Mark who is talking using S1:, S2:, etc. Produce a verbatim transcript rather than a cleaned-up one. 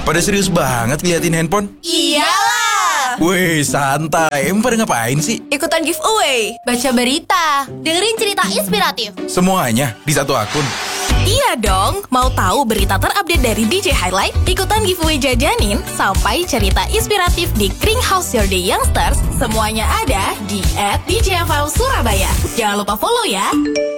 S1: pada serius banget liatin handphone?
S2: Iyalah.
S1: Wih, santai. Emang pada ngapain sih?
S2: Ikutan giveaway, baca berita, dengerin cerita inspiratif.
S1: Semuanya di satu akun.
S2: Iya dong, mau tahu berita terupdate dari D J Highlight? Ikutan giveaway jajanin sampai cerita inspiratif di Kring House Your Day Youngsters. Semuanya ada di at D J F M Surabaya. Jangan lupa follow ya.